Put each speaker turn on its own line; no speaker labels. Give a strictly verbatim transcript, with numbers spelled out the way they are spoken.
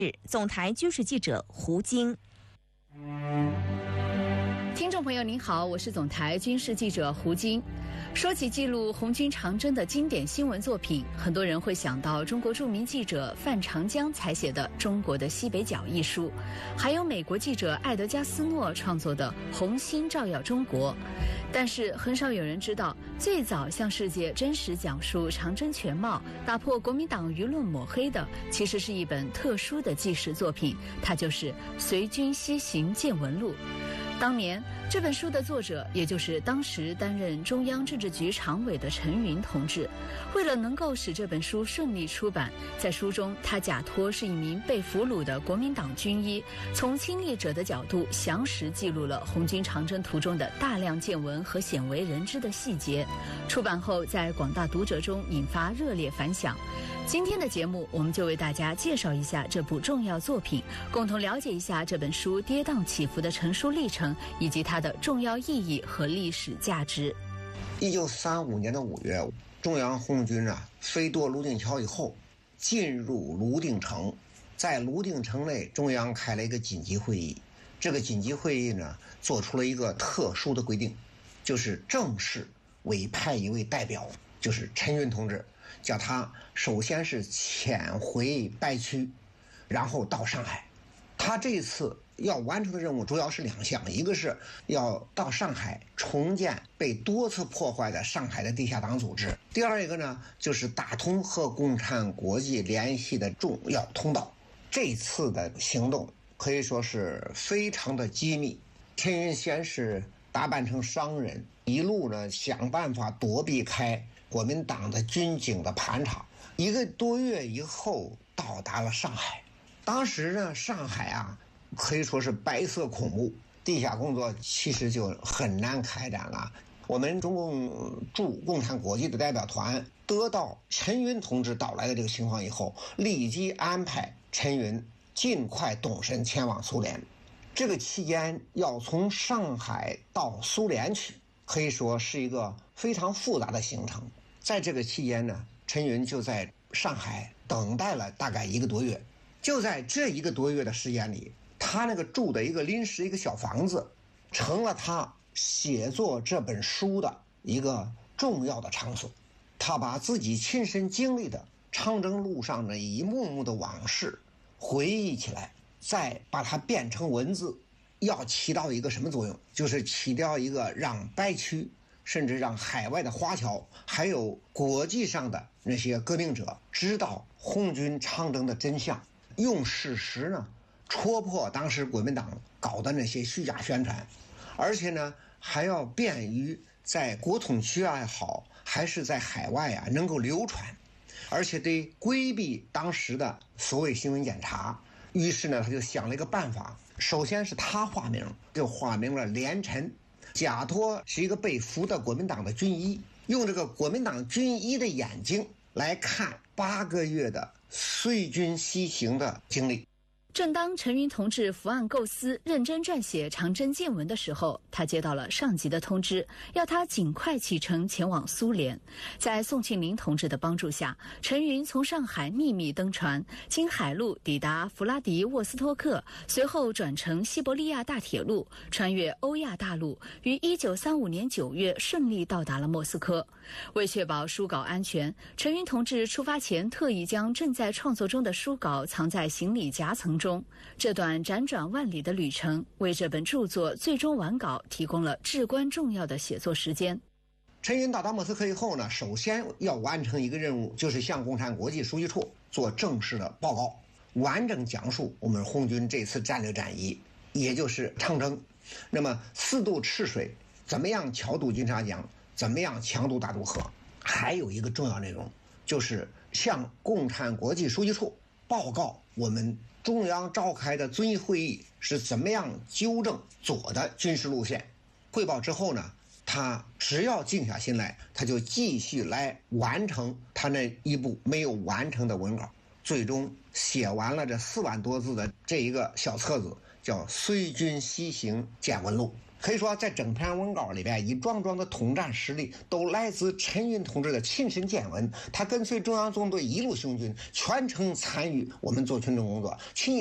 总台军事记者胡晶。
听众朋友您好，我是总台军事记者胡晶。说起记录红军长征的经典新闻作品，很多人会想到中国著名记者范长江采写的《中国的西北角》一书，还有美国记者艾德加斯诺创作的《红星照耀中国》。但是很少有人知道，最早向世界真实讲述长征全貌、打破国民党舆论抹黑的，其实是一本特殊的纪实作品，它就是《随军西行见闻录》。当年这本书的作者，也就是当时担任中央政治局常委的陈云同志，为了能够使这本书顺利出版，在书中他假托是一名被俘虏的国民党军医，从亲历者的角度详实记录了红军长征途中的大量见闻和鲜为人知的细节。出版后在广大读者中引发热烈反响。今天的节目，我们就为大家介绍一下这部重要作品，共同了解一下这本书跌宕起伏的成书历程，以及它的重要意义和历史价值。
一九三五年的五月，中央红军啊飞夺泸定桥以后，进入泸定城，在泸定城内，中央开了一个紧急会议。这个紧急会议呢，做出了一个特殊的规定，就是正式委派一位代表，就是陈云同志，叫他首先是潜回白区，然后到上海。他这次要完成的任务主要是两项，一个是要到上海重建被多次破坏的上海的地下党组织，第二一个呢就是打通和共产国际联系的重要通道。这次的行动可以说是非常的机密，陈云先是打扮成商人，一路呢想办法躲避开国民党的军警的盘查，一个多月以后到达了上海。当时呢，上海啊可以说是白色恐怖，地下工作其实就很难开展了。我们中共驻共产国际的代表团得到陈云同志到来的这个情况以后，立即安排陈云尽快动身前往苏联。这个期间要从上海到苏联去，可以说是一个非常复杂的行程。在这个期间呢，陈云就在上海等待了大概一个多月。就在这一个多月的时间里，他那个住的一个临时一个小房子，成了他写作这本书的一个重要的场所。他把自己亲身经历的长征路上的一幕幕的往事回忆起来，再把它变成文字，要起到一个什么作用？就是起到一个让白区，甚至让海外的华侨，还有国际上的那些革命者知道红军长征的真相，用事实呢戳破当时国民党搞的那些虚假宣传，而且呢还要便于在国统区也好，还是在海外啊能够流传，而且得规避当时的所谓新闻检查。于是呢他就想了一个办法，首先是他化名，就化名了连陈，假托是一个被俘的国民党的军医，用这个国民党军医的眼睛来看八个月的随军西行的经历。
正当陈云同志伏案构思、认真撰写长征见闻的时候，他接到了上级的通知，要他尽快启程前往苏联。在宋庆龄同志的帮助下，陈云从上海秘密登船，经海路抵达弗拉迪沃斯托克，随后转乘西伯利亚大铁路，穿越欧亚大陆，于一九三五年九月顺利到达了莫斯科。为确保书稿安全，陈云同志出发前特意将正在创作中的书稿藏在行李夹层中。这段辗转万里的旅程，为这本著作最终完稿提供了至关重要的写作时间。
陈云到达莫斯科以后呢，首先要完成一个任务，就是向共产国际书记处做正式的报告，完整讲述我们红军这次战略战役，也就是长征。那么四渡赤水，怎么样桥渡金沙江，怎么样强渡大渡河，还有一个重要内容，就是向共产国际书记处报告我们中央召开的遵义会议是怎么样纠正左的军事路线。汇报之后呢，他只要静下心来，他就继续来完成他那一部没有完成的文稿，最终写完了这四万多字的这一个小册子，叫《随军西行见闻录》。 可以说，在整篇文稿里边，一桩桩的统战实例都来自陈云同志的亲身见闻。他跟随中央纵队一路行军，全程参与我们做群众工作，亲